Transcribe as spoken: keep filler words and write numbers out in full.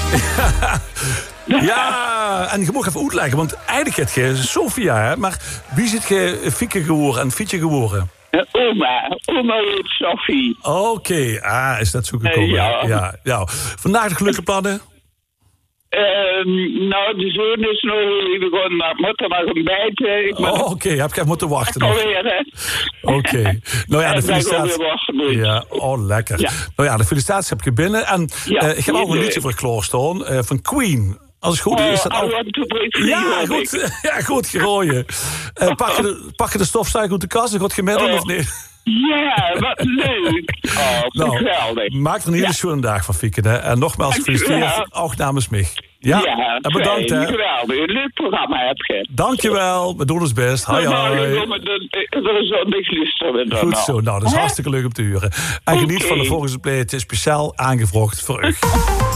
Ja, en je mag even uitleggen, want eigenlijk heb je Sofia, hè, maar wie zit je Fieke geworden en Fietje geworden? Oma, oma heet Sophie. Oké, okay. ah, is dat zo gekomen? Uh, ja. Ja, ja. Vandaag de gelukkige plannen? Um, nou, de zoon is nog even begonnen, maar ik moet er nog ontbijten. Oh, oké, okay. Heb ik even moeten wachten nog? Oké. Okay. Nou ja, de felicitaties. Ja, oh, lekker. Ja. Nou ja, de felicitaties heb ik binnen. En ja, uh, ik heb ook een liedje voor klaarstaan uh, van Queen. Als het goed is, is dat ook... Ja, goed, ja, goed gerooien. Uh, pak, je de, pak je de stofzuiger uit de kast en gaat je met hem, of niet? Ja, wat leuk. Oh, nou, geweldig. Maak er een hele ja. schöne dag van, Fieke. Hè? En nogmaals gefeliciteerd, ook namens mij. Ja, ja en bedankt. Hè. Geweldig, een leuk programma heb je. Dankjewel, we doen ons best. Hoi, hoi. Goed zo, nou, dat is hartstikke leuk om te huren. En geniet okay. van de volgende plek speciaal aangevraagd voor u.